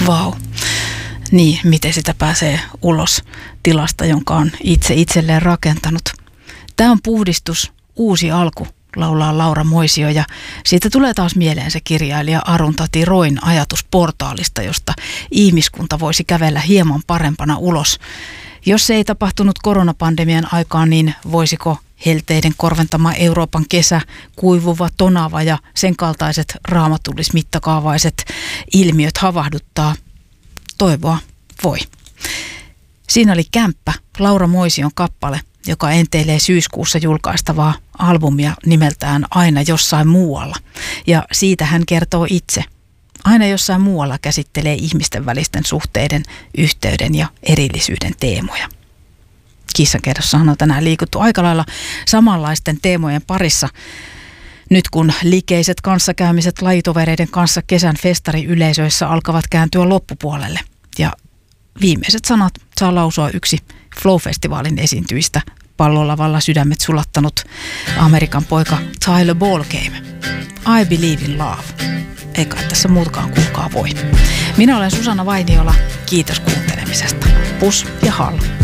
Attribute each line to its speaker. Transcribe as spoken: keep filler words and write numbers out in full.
Speaker 1: Vau. Niin, miten sitä pääsee ulos tilasta, jonka on itse itselleen rakentanut. Tämä on puhdistus, uusi alku, laulaa Laura Moisio, ja siitä tulee taas mieleen se kirjailija Arundhati Royn ajatus portaalista, josta ihmiskunta voisi kävellä hieman parempana ulos. Jos se ei tapahtunut koronapandemian aikaan, niin voisiko helteiden korventama Euroopan kesä, kuivuva tonava ja sen kaltaiset raamatullismittakaavaiset ilmiöt havahduttaa? Toivoa voi. Siinä oli Kämppä, Laura Moision kappale, joka enteilee syyskuussa julkaistavaa albumia nimeltään Aina jossain muualla. Ja siitä hän kertoo itse. Aina jossain muualla käsittelee ihmisten välisten suhteiden, yhteyden ja erillisyyden teemoja. Kissankerrossahan on tänään liikuttu aika lailla samanlaisten teemojen parissa. Nyt kun likeiset kanssakäymiset lajitovereiden kanssa kesän festariyleisöissä alkavat kääntyä loppupuolelle. Ja viimeiset sanat saa lausua yksi Flow-festivaalin esiintyistä, pallolavalla sydämet sulattanut Amerikan poika Tyler Ballgame. I believe in love. Eikä tässä muutkaan kuulkaa voi. Minä olen Susanna Vainiola. Kiitos kuuntelemisesta. Pus ja hall.